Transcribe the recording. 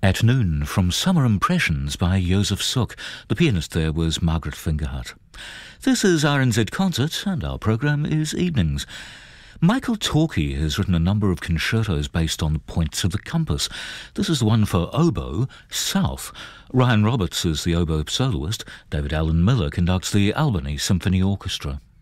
At Noon from Summer Impressions by Joseph Suk. The pianist there was Margaret Fingerhut. This is RNZ Concert and our programme is Evenings. Michael Torkey has written a number of concertos based on the points of the compass. This is the one for oboe, South. Ryan Roberts is the oboe soloist. David Allen Miller conducts the Albany Symphony Orchestra.